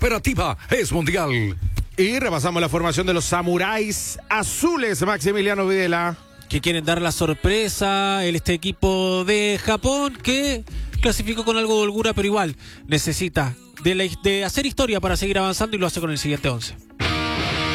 operativa es mundial. Y repasamos la formación de los samuráis azules, Maximiliano Videla. Que quieren dar la sorpresa, este equipo de Japón que clasificó con algo de holgura, pero igual necesita de hacer historia para seguir avanzando y lo hace con el siguiente 11.